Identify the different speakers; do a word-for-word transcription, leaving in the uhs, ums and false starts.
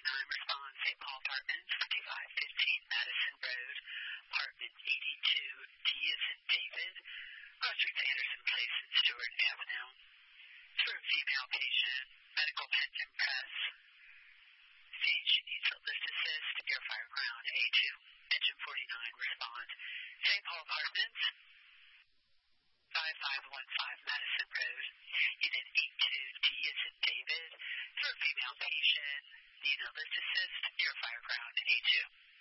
Speaker 1: forty-nine, respond, Saint Paul Apartments, fifty-five fifteen Madison Road, apartment eighty-two, D as in David, Roderick Anderson Place and Stewart Avenue. For a female patient, medical pens and press. Stage she needs a lift assist, air fire ground A two, engine forty-nine, respond, Saint Paul Apartments, five five one five Madison Road, unit eighty-two, D as in David, for a female patient, need a lift assist, air fire ground A two.